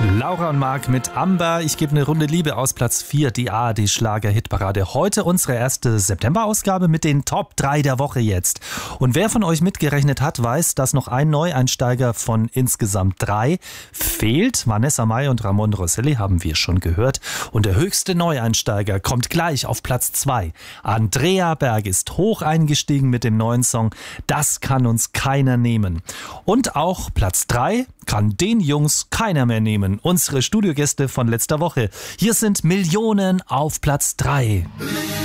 Laura und Marc mit Amber. Ich gebe eine Runde Liebe aus Platz 4, die ARD-Schlager-Hitparade. Heute unsere erste September-Ausgabe mit den Top 3 der Woche jetzt. Und wer von euch mitgerechnet hat, weiß, dass noch ein Neueinsteiger von insgesamt 3 fehlt. Vanessa Mai und Ramon Rosselli haben wir schon gehört. Und der höchste Neueinsteiger kommt gleich auf Platz 2. Andrea Berg ist hoch eingestiegen mit dem neuen Song Das kann uns keiner nehmen. Und auch Platz 3 kann den Jungs keiner mehr nehmen. Unsere Studiogäste von letzter Woche. Hier sind Millionen auf Platz 3.